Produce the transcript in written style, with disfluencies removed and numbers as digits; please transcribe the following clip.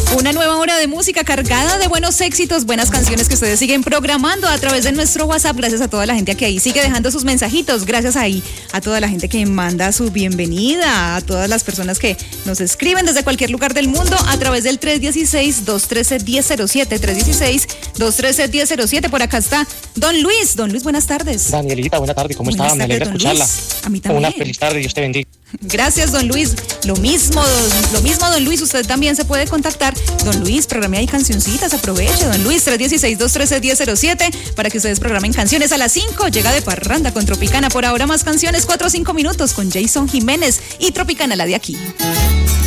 Una nueva hora de música cargada de buenos éxitos, buenas canciones que ustedes siguen programando a través de nuestro WhatsApp. Gracias a toda la gente que ahí sigue dejando sus mensajitos. Gracias ahí a toda la gente que manda su bienvenida, a todas las personas que nos escriben desde cualquier lugar del mundo a través del 316-213-1007. 316-213-1007. Por acá está Don Luis. Don Luis, buenas tardes. Danielita, buenas tardes. ¿Cómo está? Me alegra escucharla. A mí también. Una feliz tarde. Dios te bendiga. Gracias, don Luis. Lo mismo, don Luis. Usted también se puede contactar. Don Luis, programe ahí cancioncitas. Aproveche, don Luis. 316-213-1007 para que ustedes programen canciones. A las 5 llega de parranda con Tropicana. Por ahora más canciones. 4 o 5 minutos con Jason Jiménez y Tropicana, la de aquí.